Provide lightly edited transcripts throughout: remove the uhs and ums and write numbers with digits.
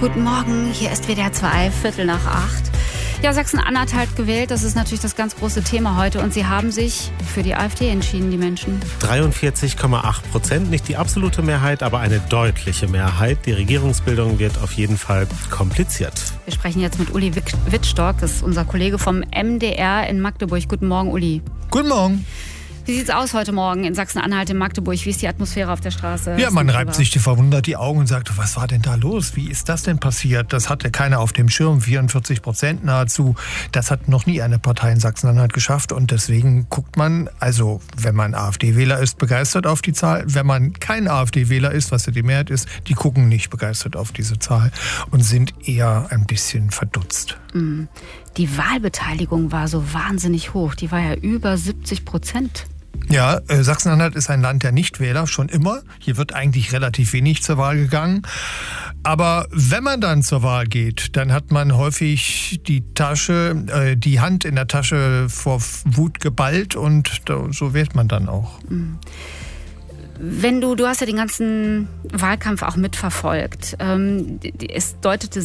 Guten Morgen, hier ist WDR 2, 7:15. Ja, Sachsen-Anhalt hat gewählt, das ist natürlich das ganz große Thema heute. Und sie haben sich für die AfD entschieden, die Menschen. 43,8%, nicht die absolute Mehrheit, aber eine deutliche Mehrheit. Die Regierungsbildung wird auf jeden Fall kompliziert. Wir sprechen jetzt mit Uli Wittstock, das ist unser Kollege vom MDR in Magdeburg. Guten Morgen, Uli. Guten Morgen. Wie sieht's aus heute Morgen in Sachsen-Anhalt, in Magdeburg? Wie ist die Atmosphäre auf der Straße? Ja, man reibt sich verwundert die Augen und sagt, was war denn da los? Wie ist das denn passiert? Das hatte keiner auf dem Schirm, 44% nahezu. Das hat noch nie eine Partei in Sachsen-Anhalt geschafft und deswegen guckt man, also wenn man AfD-Wähler ist, begeistert auf die Zahl. Wenn man kein AfD-Wähler ist, was ja die Mehrheit ist, die gucken nicht begeistert auf diese Zahl und sind eher ein bisschen verdutzt. Die Wahlbeteiligung war so wahnsinnig hoch. Die war ja über 70%. Ja, Sachsen-Anhalt ist ein Land der Nichtwähler, schon immer. Hier wird eigentlich relativ wenig zur Wahl gegangen. Aber wenn man dann zur Wahl geht, dann hat man häufig die Hand in der Tasche vor Wut geballt und so wählt man dann auch. Wenn du hast ja den ganzen Wahlkampf auch mitverfolgt. Es deutete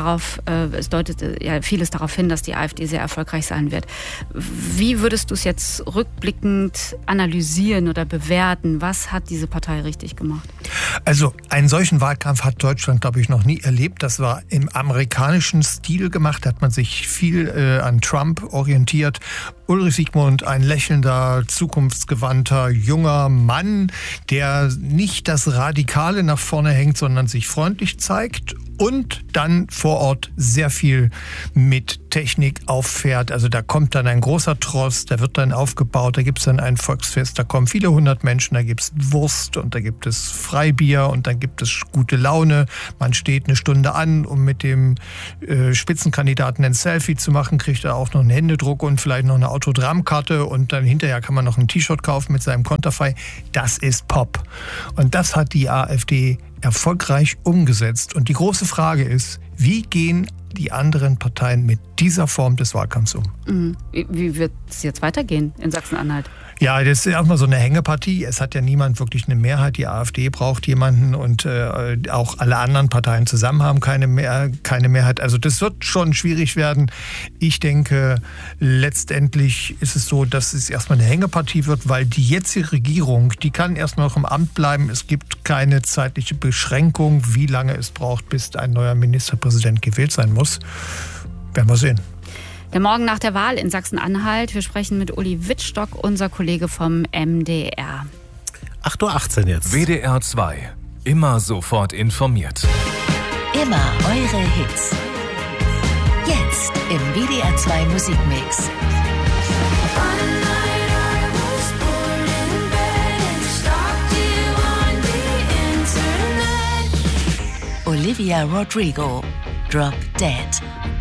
vieles darauf hin, dass die AfD sehr erfolgreich sein wird. Wie würdest du es jetzt rückblickend analysieren oder bewerten? Was hat diese Partei richtig gemacht? Also einen solchen Wahlkampf hat Deutschland, glaube ich, noch nie erlebt. Das war im amerikanischen Stil gemacht, da hat man sich viel an Trump orientiert. Ulrich Siegmund, ein lächelnder, zukunftsgewandter, junger Mann, der nicht das Radikale nach vorne hängt, sondern sich freundlich zeigt und dann vor Ort sehr viel mit Technik auffährt. Also da kommt dann ein großer Tross, der wird dann aufgebaut, da gibt es dann ein Volksfest, da kommen viele hundert Menschen, da gibt es Wurst und da gibt es Freibier und dann gibt es gute Laune. Man steht eine Stunde an, um mit dem Spitzenkandidaten ein Selfie zu machen, kriegt er auch noch einen Händedruck und vielleicht noch eine Autogrammkarte und dann hinterher kann man noch ein T-Shirt kaufen mit seinem Konterfei. Das ist Pop. Und das hat die AfD erfolgreich umgesetzt. Und die große Frage ist, wie gehen die anderen Parteien mit dieser Form des Wahlkampfs um? Wie wird es jetzt weitergehen in Sachsen-Anhalt? Ja, das ist erstmal so eine Hängepartie. Es hat ja niemand wirklich eine Mehrheit. Die AfD braucht jemanden und auch alle anderen Parteien zusammen haben keine Mehrheit. Also das wird schon schwierig werden. Ich denke, letztendlich ist es so, dass es erstmal eine Hängepartie wird, weil die jetzige Regierung, die kann erstmal noch im Amt bleiben. Es gibt keine zeitliche Beschränkung, wie lange es braucht, bis ein neuer Ministerpräsident gewählt sein muss. Werden wir sehen. Der Morgen nach der Wahl in Sachsen-Anhalt. Wir sprechen mit Uli Wittstock, unser Kollege vom MDR. 8:18 Uhr jetzt. WDR 2. Immer sofort informiert. Immer eure Hits. Jetzt im WDR 2 Musikmix. Olivia Rodrigo, Drop Dead.